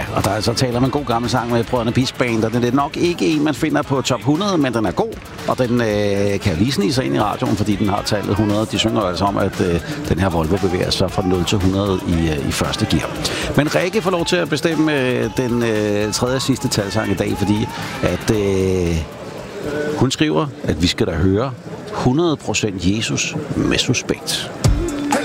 og der er så taler man en god gammel sang med Brødrene Beast Band, og den er nok ikke en, man finder på top 100, men den er god, og den kan lige snige sig ind i radioen, fordi den har tallet 100. De synger altså om, at den her Volvo bevæger sig fra 0 til 100 i første gear. Men Rikke får lov til at bestemme den tredje og sidste talsang i dag, fordi at hun skriver, at vi skal da høre 100% Jesus med Suspekt.